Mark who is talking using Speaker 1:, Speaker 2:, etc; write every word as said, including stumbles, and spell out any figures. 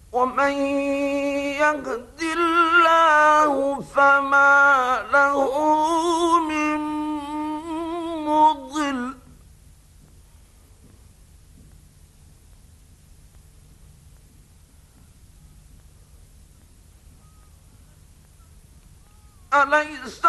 Speaker 1: ومن يهد الله فما له من مضل أليس